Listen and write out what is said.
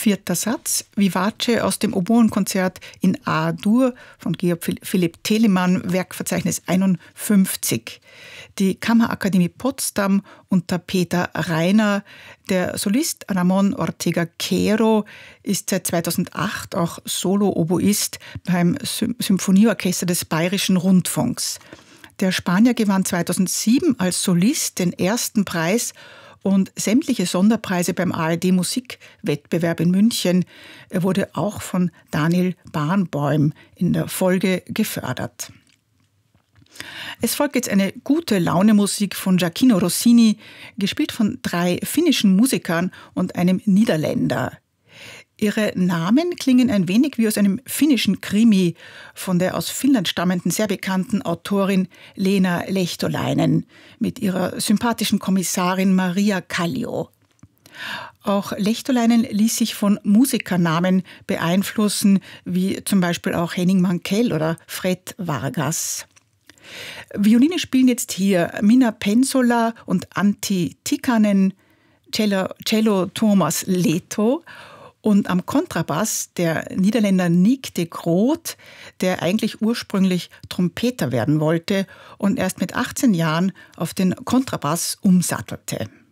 Vierter Satz, Vivace aus dem Oboenkonzert in A-Dur von Georg Philipp Telemann, Werkverzeichnis 51. Die Kammerakademie Potsdam unter Peter Reiner. Der Solist Ramon Ortega Quero ist seit 2008 auch Solo-Oboist beim Symphonieorchester des Bayerischen Rundfunks. Der Spanier gewann 2007 als Solist den ersten Preis und sämtliche Sonderpreise beim ARD-Musikwettbewerb in München. Er wurde auch von Daniel Barenboim in der Folge gefördert. Es folgt jetzt eine gute Laune-Musik von Gioachino Rossini, gespielt von 3 finnischen Musikern und einem Niederländer. Ihre Namen klingen ein wenig wie aus einem finnischen Krimi von der aus Finnland stammenden, sehr bekannten Autorin Leena Lehtolainen mit ihrer sympathischen Kommissarin Maria Kallio. Auch Lehtolainen ließ sich von Musikernamen beeinflussen, wie zum Beispiel auch Henning Mankell oder Fred Vargas. Violine spielen jetzt hier Minna Pensola und Antti Tikkanen, Cello Thomas Leto und am Kontrabass der Niederländer Nick de Groot, der eigentlich ursprünglich Trompeter werden wollte und erst mit 18 Jahren auf den Kontrabass umsattelte.